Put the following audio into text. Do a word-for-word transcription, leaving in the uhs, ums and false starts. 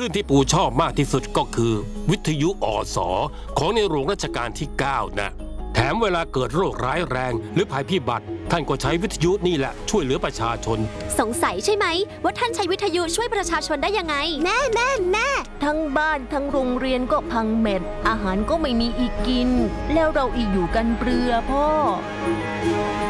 รื่นที่ปู่ชอบมากที่สุดก็คือวิทยุอสของในหลวงรัชกาลที่เก้านะแถมเวลาเกิดโรคร้ายแรงหรือภัยพิบัติท่านก็ใช้วิทยุนี่แหละช่วยเหลือประชาชนสงสัยใช่ไหมว่าท่านใช้วิทยุช่วยประชาชนได้ยังไงแม่แม่แม่ทั้งบ้านทั้งโรงเรียนก็พังเม็ดอาหารก็ไม่มีอีกกินแล้วเราอีกอยู่กันเปลือพ่อ